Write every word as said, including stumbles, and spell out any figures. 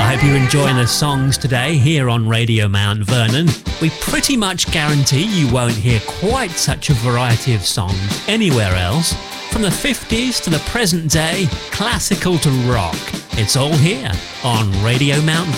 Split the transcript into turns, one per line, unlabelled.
I hope you're enjoying the songs today here on Radio Mount Vernon. We pretty much guarantee you won't hear quite such a variety of songs anywhere else. From the fifties to the present day, classical to rock, it's all here on Radio Mount